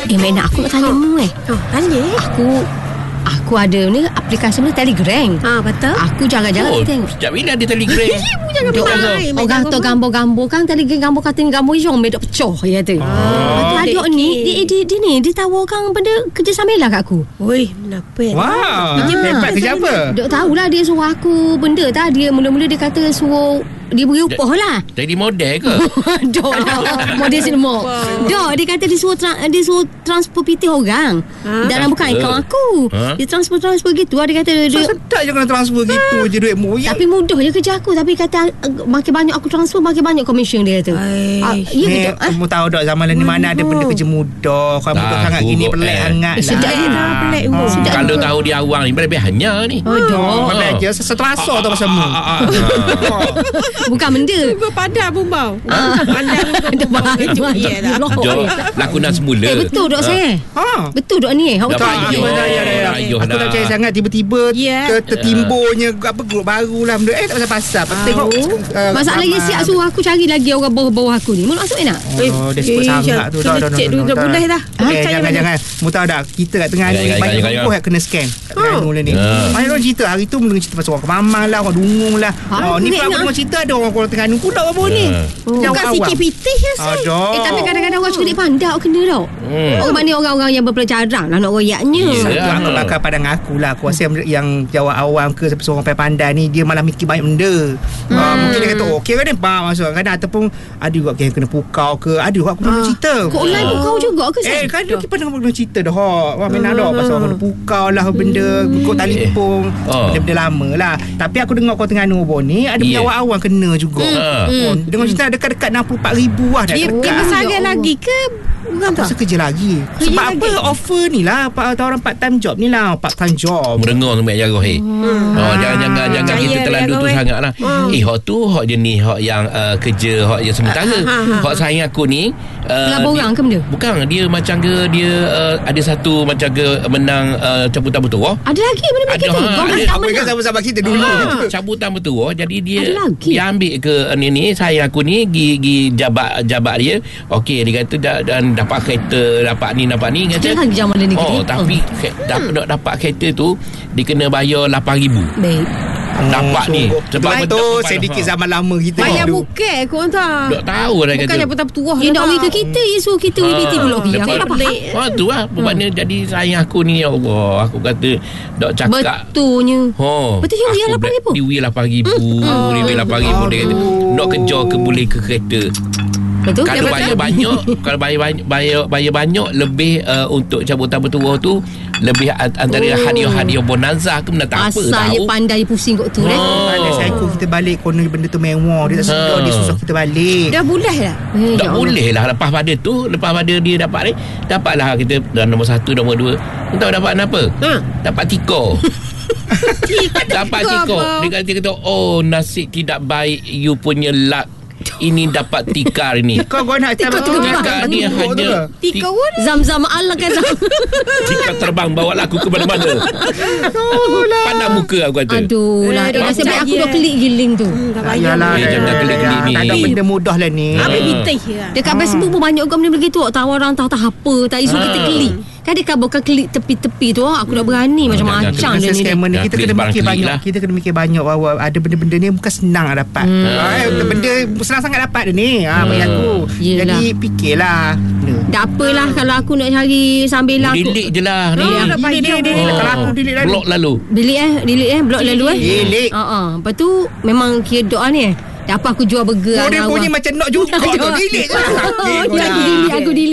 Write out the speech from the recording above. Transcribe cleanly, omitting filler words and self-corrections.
Mek, aku nak tanya mu Tanya. Aku ada ni aplikasi ni Telegram. Betul. Aku jarang-jarang tengok. Sejak bila ada Telegram? Jangan main. Orang tu gambar-gambar kan Telegram gambar kata gambar hijau mek dok pecah ya tu. Adik ni dia tahu orang benda kerja sambil lah kat aku. Oi, kenapa? Wow. Hebat kerja apa? Dok tahulah dia suruh aku benda tak. Dia mula-mula dia kata suruh dia beri upah lah. Jadi model ke? Dok lah. Model sinema. Dok dia kata dia suruh transfer PT orang. Dalam bukan akaun aku. Dia transfer gitu. Dia kata dia Sedap je kena transfer gitu je duit mu. tapi mudah je kerja aku. Tapi kata makin banyak aku transfer makin banyak komisen dia kata. Ya betul. Kamu tahu tak zaman ni mana ada benda kerja mudah. Kalau mudah sangat gini pelik sangat lah. Sedap Pelik. Kalau tahu dia awang ni lebih hanya ni. Pelik je satu rasa tu pasal mu. Bukan benda. Padah pun bau. Ada bahaya Jom lakonan semula. betul dok saya. Betul dok ni. Awak Dapat tahu. Aku tak percaya sangat tiba-tiba tertimburnya apa grup baru lah benda. Tak pasal-pasal. Tengok Masalahnya siap suruh aku cari lagi orang bawah-bawah aku ni. Mau masuk nak? Dia sebut sangat tu. Cek dulu tak boleh dah. Jangan. Mu tahu tak kita kat tengah ni banyak orang kena scan kat Terengganu ni. Banyak orang cerita hari tu mula cerita pasal orang Kemamang lah, orang Dungung lah. Ni pun aku cerita ada orang Terengganu pun tak apa ni. Bukan sikit pitih ya Aduh. Tapi kadang-kadang orang cukup pandai kena tau. Orang mana orang-orang yang berpelajaran lah nak royaknya. Aku bakal pandang aku lah. Aku rasa yang jawab awam ke sampai seorang pandai ni dia malah mikir banyak benda. Mungkin dia kata okey kan masuk kadang ataupun ada juga yang kena pukau ke. Ada juga aku pernah cerita. Kau online pukau juga ke Sam? Kadang kita pernah cerita dah. Orang main ada pasal orang kena pukau lah benda kau telefon benda-benda lama lah. Tapi aku dengar kau Terengganu pun ni ada jawab awam kena juga. Dengar cerita dekat-dekat 64,000 lah dah Dia dekat. bersaran lagi ke? Bukan Tak tak? usah kerja lagi. Sebab apa offer ni lah tawaran part time job ni lah. Part time job. Merengung sampai jarah jangan kita terlalu tu sangatlah. Hak tu hak jenis hak yang kerja hak yang sementara. Hak saing aku ni Pelabur orang ke benda? bukan dia macam ke dia ada satu macam ke menang cabutan bertuah. Ada lagi benda macam tu? Kau ada. tak Apa kan sama-sama kita dulu. Cabutan bertuah. Jadi dia Ada lagi? dia ambil ke ni saya aku ni gi jabat dia. Okey dia kata dan dapat kereta dapat ni kata. Jangan zaman ni Tapi dapat kereta tu dia kena bayar 8,000. Baik. Dapat ni Sebab tu sedikit zaman lama kita Bayar dulu. buket kau tak? tak tahu dah Bukan kata. yang petuah. Dia nak pergi ke kita Dia suruh kita WBT pula pergi. Aku tak faham. Tu lah bermakna jadi sayang aku ni ya Allah aku kata dok cakap Betulnya. Betul juga dia 8,000. Dia 8,000 dia 8,000 dia kata nak kerja ke boleh ke kereta. Betul? Kalau bayar banyak kalau bayar banyak lebih untuk cabutan bertuah tu lebih antara hadiah bonanza ke mana tak apa Asalnya tahu. pandai pusing kot tu Pandai psycho kita balik konon benda tu mewah. Dia tak sedar dia susah kita balik. Dah boleh dah. Tak boleh lah lepas pada dia dapat ni dapatlah kita nombor 1 nombor 2 tahu dapat apa dapat tiko. Dapat tiko dia kata nasib tidak baik you punya luck ini dapat tikar ni. Kau nak Tikar ni hanya Tika pun Zam-zam Allah kan Zam. tikar terbang bawa aku ke mana-mana. Pandang muka aku kata. Aduh lah. Nasib baik aku dah klik giling tu. tak payah. Jangan klik-klik ni. Tak ada benda mudah lah ni. Habis pitih lah. Dekat Facebook pun banyak orang benda begitu. Tahu orang tahu apa. Tak isu kita klik. Kan dia bukan klik tepi-tepi tu. Aku dah berani macam-macam dia ni. Scammer ni kita Klik kena barang mikir klik banyak. lah. Kita kena mikir banyak bahawa ada benda-benda ni bukan senang nak dapat. Benda senang sangat dapat dia ni. Bagi aku. Yelah. Jadi fikirlah. Tak apalah kalau aku nak cari sambil aku. Delete je lah ni. Delete. Kalau aku delete lalu. Blok lalu. Delete blok lalu Delete. Lepas tu memang kira doa ni. Apa aku jual burger. Dia bunyi macam nak juga. Delete je. Aku delete.